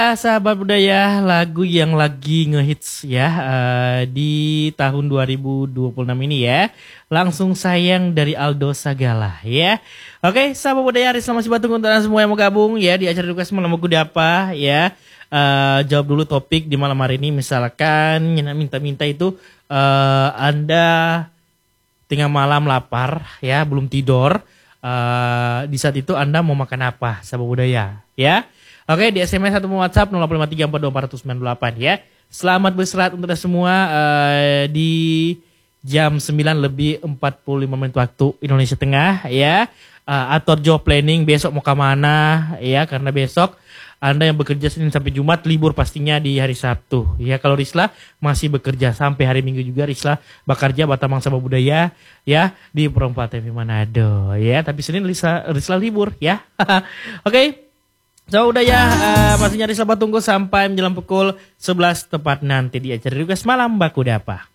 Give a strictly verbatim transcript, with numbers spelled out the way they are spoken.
Ah, sahabat budaya, lagu yang lagi ngehits ya eh, di tahun dua ribu dua puluh enam ini ya. Langsung sayang dari Aldo Sagala ya. Oke, sahabat budaya, Aris masih Batung untuk anda semua yang mau gabung ya di acara request malam aku apa ya. Eh, jawab dulu topik di malam hari ini, misalkan minta-minta itu eh, Anda tengah malam lapar ya, belum tidur. Eh, di saat itu Anda mau makan apa, sahabat budaya ya. Oke, di S M S atau WhatsApp nol delapan lima tiga empat dua empat sembilan delapan ya. Selamat beristirahat untuk semua uh, di jam sembilan lebih empat puluh lima menit waktu Indonesia Tengah ya. Uh, atur job planning besok mau kemana ya, karena besok Anda yang bekerja Senin sampai Jumat libur pastinya di hari Sabtu ya. Kalau Risla masih bekerja sampai hari Minggu juga. Risla bekerja Batamang Sabah Budaya ya di Perempatan Manado ya. Tapi Senin Risla, Risla libur ya. Oke. Okay. So udah ya, uh, masih nyari sahabat tunggu sampai menjelang pukul sebelas tepat nanti di acara request malam Baku Dapa.